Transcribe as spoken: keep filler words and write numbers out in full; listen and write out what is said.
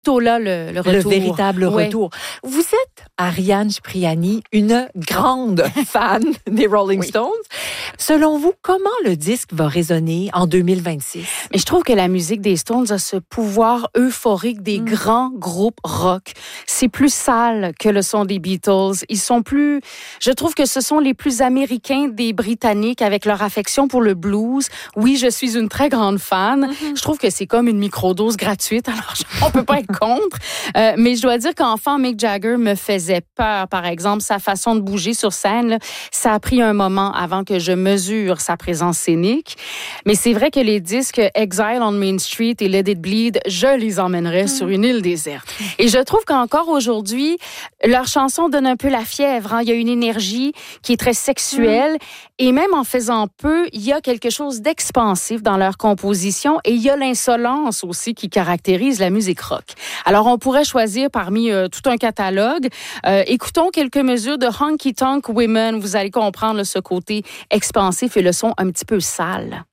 tôt là le, le retour. Le véritable ouais. retour. Vous êtes, Ariane Cipriani, une grande fan des Rolling oui. Stones. Selon vous, comment le disque va résonner en deux mille vingt-six? Mais je trouve que la musique des Stones a ce pouvoir euphorique des mm. grands groupes rock. C'est plus sale que le son des Beatles. Ils sont plus... Je trouve que ce sont les plus américains des Britanniques avec leur affection pour le blues. Oui, je suis une très grande fan. Mm-hmm. Je trouve que c'est comme une microdose gratuite. Alors, on peut pas être contre. Euh, mais je dois dire qu'enfant, Mick Jagger me faisait peur, par exemple. Sa façon de bouger sur scène, là, ça a pris un moment avant que je mesure sa présence scénique. Mais c'est vrai que les disques Exile on Main Street et Let It Bleed, je les emmènerais mmh. sur une île déserte. Et je trouve qu'encore aujourd'hui, leurs chansons donnent un peu la fièvre. Hein. Il y a une énergie qui est très sexuelle. Mmh. Et même en faisant peu, il y a quelque chose d'expansif dans leur composition. Et il y a l'insolence aussi qui caractérise la musique rock. Alors, on pourrait choisir parmi euh, tout un catalogue. Euh, écoutons quelques mesures de Honky Tonk Women. Vous allez comprendre là, ce côté expansif et le son un petit peu sale.